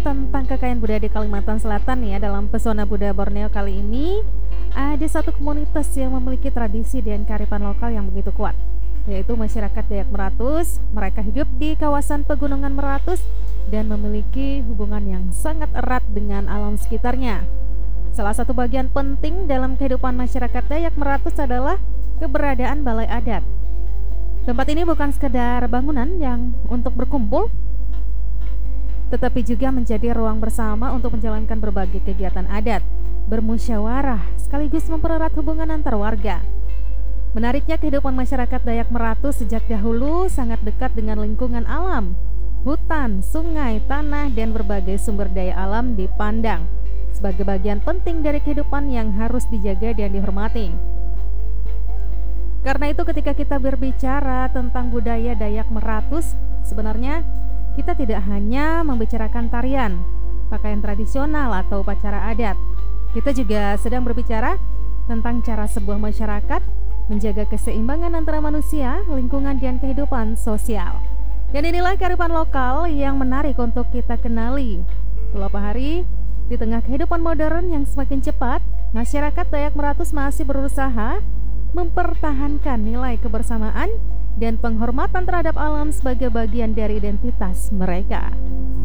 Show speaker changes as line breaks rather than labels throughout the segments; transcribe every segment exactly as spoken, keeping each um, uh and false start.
tentang kekayaan budaya di Kalimantan Selatan ya. Dalam Pesona Budaya Borneo kali ini ada satu komunitas yang memiliki tradisi dan kearifan lokal yang begitu kuat, yaitu masyarakat Dayak Meratus. Mereka hidup di kawasan Pegunungan Meratus dan memiliki hubungan yang sangat erat dengan alam sekitarnya. Salah satu bagian penting dalam kehidupan masyarakat Dayak Meratus adalah keberadaan balai adat. Tempat ini bukan sekedar bangunan yang untuk berkumpul, tetapi juga menjadi ruang bersama untuk menjalankan berbagai kegiatan adat, bermusyawarah, sekaligus mempererat hubungan antar warga. Menariknya, kehidupan masyarakat Dayak Meratus sejak dahulu sangat dekat dengan lingkungan alam. Hutan, sungai, tanah, dan berbagai sumber daya alam dipandang sebagai bagian penting dari kehidupan yang harus dijaga dan dihormati. Karena itu, ketika kita berbicara tentang budaya Dayak Meratus, sebenarnya kita tidak hanya membicarakan tarian, pakaian tradisional, atau upacara adat. Kita juga sedang berbicara tentang cara sebuah masyarakat menjaga keseimbangan antara manusia, lingkungan, dan kehidupan sosial. Dan inilah kearifan lokal yang menarik untuk kita kenali. Beberapa hari, di tengah kehidupan modern yang semakin cepat, masyarakat Dayak Meratus masih berusaha mempertahankan nilai kebersamaan dan penghormatan terhadap alam sebagai bagian dari identitas mereka.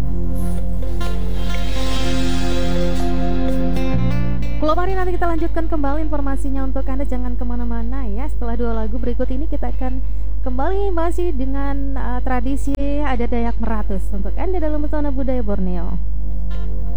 Kalau mari nanti kita lanjutkan kembali informasinya untuk Anda, jangan kemana-mana ya. Setelah dua lagu berikut ini kita akan kembali masih dengan uh, tradisi adat Dayak Meratus untuk Anda dalam Pesona Budaya Borneo.